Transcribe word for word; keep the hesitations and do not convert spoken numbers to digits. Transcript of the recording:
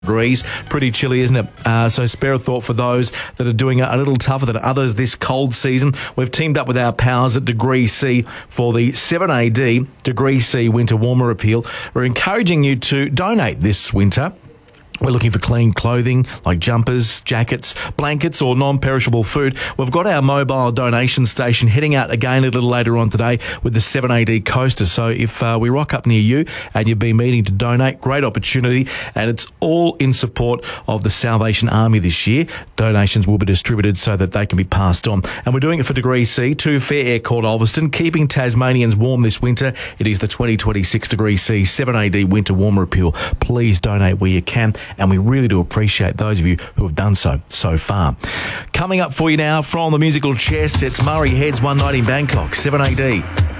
degrees. Pretty chilly, isn't it? Uh, so spare a thought for those that are doing it a little tougher than others this cold season. We've teamed up with our pals at Degree C for the seven A D Degree C Winter Warmer Appeal. We're encouraging you to donate this winter. We're looking for clean clothing like jumpers, jackets, blankets or non-perishable food. We've got our mobile donation station heading out again a little later on today with the seven A D Coaster. So if uh, we rock up near you and you've been meaning to donate, great opportunity, and it's all in support of the Salvation Army this year. Donations will be distributed so that they can be passed on. And we're doing it for Degree C to Fair Air Court Ulverston, keeping Tasmanians warm this winter. It is the twenty twenty-six Degree C seven A D Winter Warmer Appeal. Please donate where you can, and we really do appreciate those of you who have done so so far. Coming up for you now from the musical chess, it's Murray Heads One Night in Bangkok, seven A D.